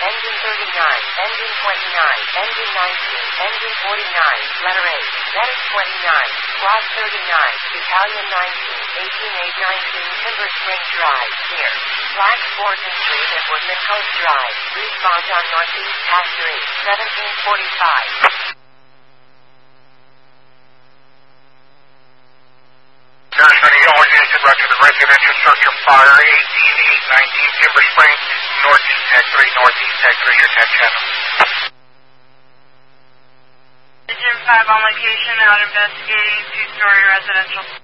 engine 39, engine 29, engine 19, engine 49, letter A, medic 29, squad 39, battalion 19, 18-8-19, Timber Spring Drive, near Black Fork Street at Woodman Coast Drive, respawn on Northeast Pass 3, 1745. All units in route to the residential structure fire, 18-8-19, Timber Spring, Northeast Tag 3, Northeast Tag 3, your 10 channel. Engine 5 on location, out investigating, 2-story residential.